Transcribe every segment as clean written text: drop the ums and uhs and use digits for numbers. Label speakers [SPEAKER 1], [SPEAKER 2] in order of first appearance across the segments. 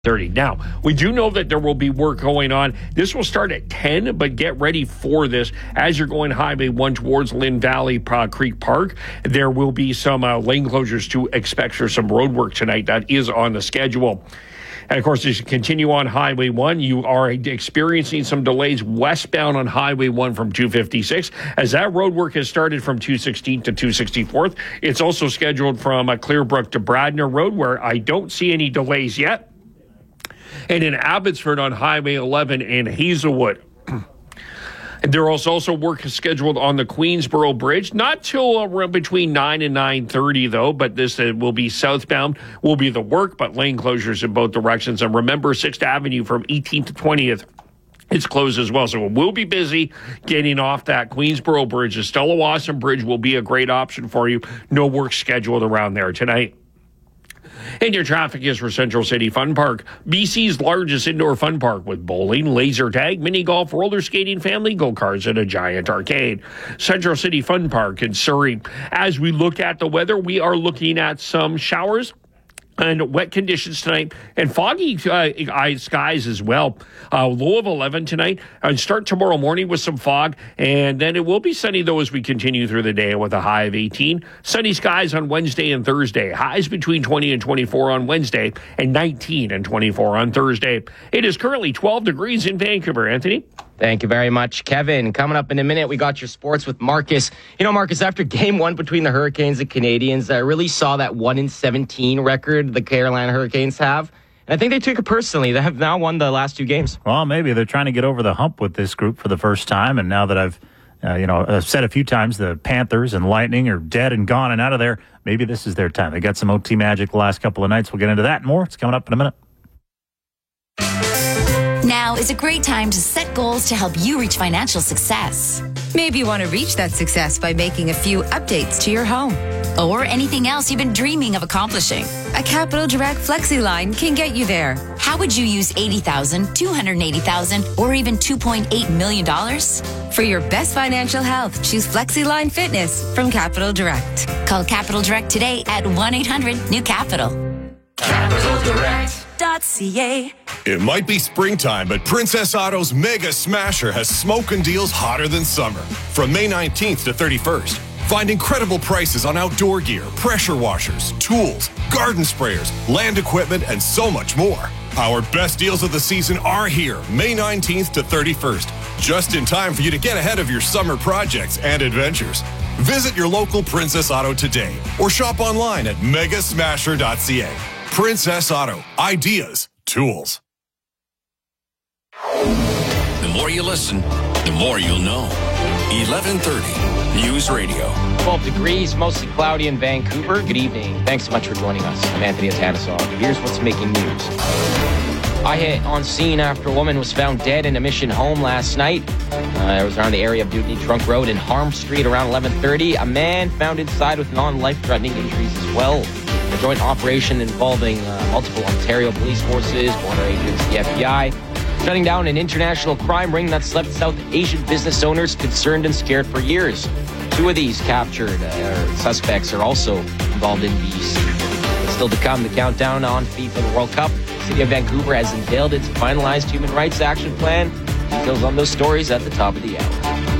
[SPEAKER 1] 30. Now, we do know that there will be work going on. This will start at 10, but get ready for this as you're going Highway 1 towards Lynn Valley Creek Park. There will be some lane closures to expect for some road work tonight. That is on the schedule. And, of course, as you continue on Highway 1, you are experiencing some delays westbound on Highway 1 from 256. As that road work has started from 216 to 264th, it's also scheduled from Clearbrook to Bradner Road, where I don't see any delays yet. And in Abbotsford on Highway 11 in Hazelwood. There is also work scheduled on the Queensboro Bridge, not till between 9 and 9:30, though, but this will be southbound, will be the work, but lane closures in both directions. And remember, 6th Avenue from 18th to 20th, it's closed as well. So we'll be busy getting off that Queensboro Bridge. The Stella Wasson Bridge will be a great option for you. No work scheduled around there tonight. And your traffic is for Central City Fun Park, BC's largest indoor fun park with bowling, laser tag, mini golf, roller skating, family go-karts, and a giant arcade. Central City Fun Park in Surrey. As we look at the weather, we are looking at some showers and wet conditions tonight, and foggy skies as well. Low of 11 tonight, and start tomorrow morning with some fog, and then it will be sunny, though, as we continue through the day with a high of 18. Sunny skies on Wednesday and Thursday. Highs between 20 and 24 on Wednesday, and 19 and 24 on Thursday. It is currently 12 degrees in Vancouver. Anthony?
[SPEAKER 2] Thank you very much, Kevin. Coming up in a minute, we got your sports with Marcus. You know, Marcus, after Game 1 between the Hurricanes and Canadians, I really saw that 1-17 record the Carolina Hurricanes have. And I think they took it personally. They have now won the last 2 games.
[SPEAKER 3] Well, maybe they're trying to get over the hump with this group for the first time. And now that I've said a few times the Panthers and Lightning are dead and gone and out of there, maybe this is their time. They got some OT magic the last couple of nights. We'll get into that and more. It's coming up in a minute.
[SPEAKER 4] Now is a great time to set goals to help you reach financial success.
[SPEAKER 5] Maybe you want to reach that success by making a few updates to your home.
[SPEAKER 4] Or anything else you've been dreaming of accomplishing.
[SPEAKER 5] A Capital Direct Flexi line can get you there.
[SPEAKER 4] How would you use $80,000, $280,000, or even $2.8 million?
[SPEAKER 5] For your best financial health, choose Flexi Line Fitness from Capital Direct.
[SPEAKER 4] Call Capital Direct today at 1-800-NEW-CAPITAL.
[SPEAKER 6] CapitalDirect.ca. It might be springtime, but Princess Auto's Mega Smasher has smoking deals hotter than summer. From May 19th to 31st, find incredible prices on outdoor gear, pressure washers, tools, garden sprayers, land equipment, and so much more. Our best deals of the season are here, May 19th to 31st, just in time for you to get ahead of your summer projects and adventures. Visit your local Princess Auto today or shop online at megasmasher.ca. Princess Auto. Ideas. Tools.
[SPEAKER 7] The more you listen, the more you'll know. 1130 News Radio.
[SPEAKER 2] 12 degrees, mostly cloudy in Vancouver. Good evening. Thanks so much for joining us. I'm Anthony Atanesov. Here's what's making news. I hit on scene after a woman was found dead in a Mission home last night. It was around the area of Dewdney Trunk Road and Harm Street around 11:30. A man found inside with non-life-threatening injuries as well. A joint operation involving multiple Ontario police forces, border agents, the FBI, shutting down an international crime ring that's left South Asian business owners concerned and scared for years. 2 of these captured suspects are also involved in BC. Still to come, the countdown on FIFA World Cup. The City of Vancouver has unveiled its finalized human rights action plan. Details on those stories at the top of the hour.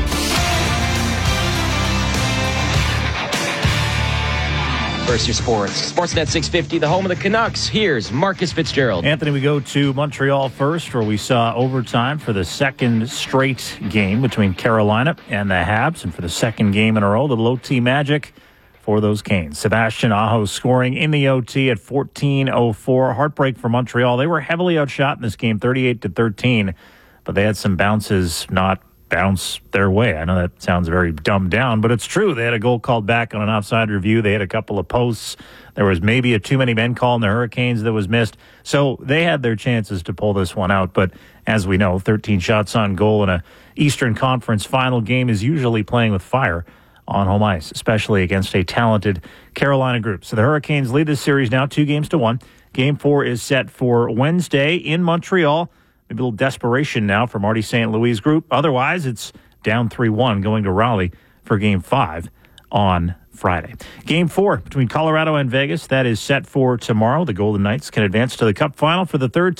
[SPEAKER 2] First, your sports. Sportsnet 650, the home of the Canucks. Here's Marcus Fitzgerald.
[SPEAKER 3] Anthony, we go to Montreal first, where we saw overtime for the second straight game between Carolina and the Habs. And for the second game in a row, the OT magic for those Canes. Sebastian Aho scoring in the OT at 14:04. Heartbreak for Montreal. They were heavily outshot in this game, 38-13. But they had some bounces not bounce their way. I know that sounds very dumbed down, but it's true. They had a goal called back on an offside review. They had a couple of posts. There was maybe a too many men call in the Hurricanes that was missed. So they had their chances to pull this one out. But as we know, 13 shots on goal in a Eastern Conference final game is usually playing with fire on home ice, especially against a talented Carolina group. So the Hurricanes lead this series now 2-1. Game 4 is set for Wednesday in Montreal. Maybe a little desperation now for Marty St. Louis' group. Otherwise, it's down 3-1 going to Raleigh for Game 5 on Friday. Game 4 between Colorado and Vegas, that is set for tomorrow. The Golden Knights can advance to the Cup final for the third